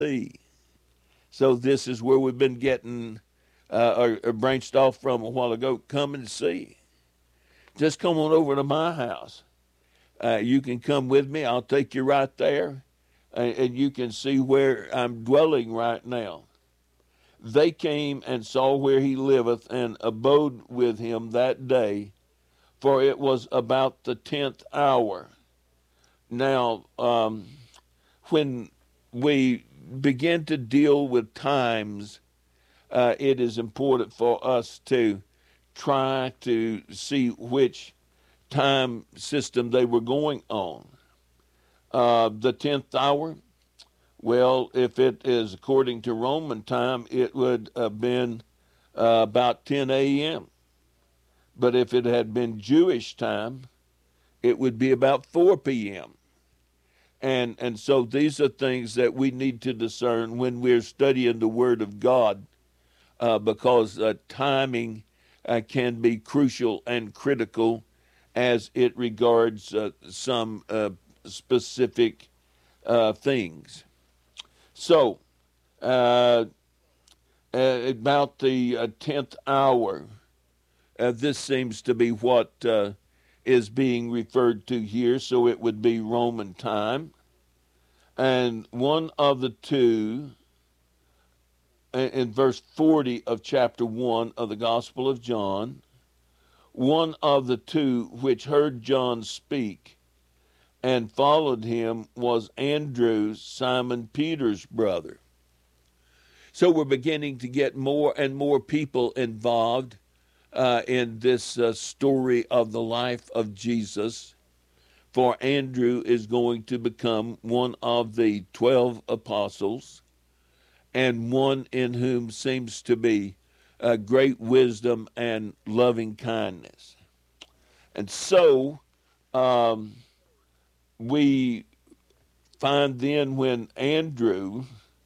see. So this is where we've been getting or branched off from a while ago. Come and see. Just come on over to my house. You can come with me. I'll take you right there, and you can see where I'm dwelling right now. They came and saw where he liveth, and abode with him that day, for it was about the 10th hour. Now, when we begin to deal with times, it is important for us to try to see which time system they were going on. The 10th hour, well, if it is according to Roman time, it would have been about 10 a.m. But if it had been Jewish time, it would be about 4 p.m. And so these are things that we need to discern when we're studying the Word of God, because timing can be crucial and critical as it regards some specific things. So, about the 10th hour, this seems to be what is being referred to here, so it would be Roman time. And one of the two, in verse 40 of chapter 1 of the Gospel of John, one of the two which heard John speak and followed him was Andrew, Simon Peter's brother. So we're beginning to get more and more people involved in this story of the life of Jesus. For Andrew is going to become one of the 12 apostles, and one in whom seems to be great wisdom and loving kindness. And so we find then when Andrew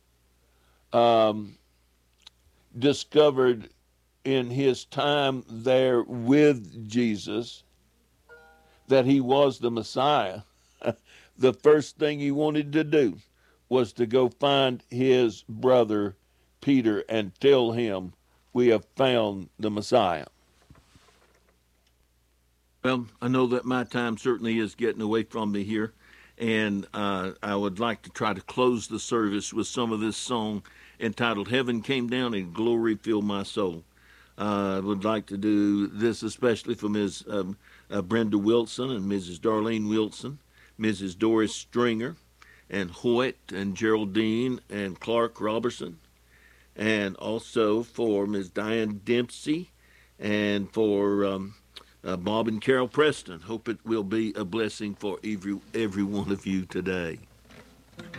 discovered in his time there with Jesus that he was the Messiah, the first thing he wanted to do was to go find his brother Peter and tell him, we have found the Messiah. Well, I know that my time certainly is getting away from me here, and I would like to try to close the service with some of this song entitled Heaven Came Down and Glory Filled My Soul. I would like to do this especially for Ms. Brenda Wilson and Mrs. Darlene Wilson, Mrs. Doris Stringer, and Hoyt and Geraldine and Clark Robertson, and also for Ms. Diane Dempsey and for Bob and Carol Preston. Hope it will be a blessing for every one of you today.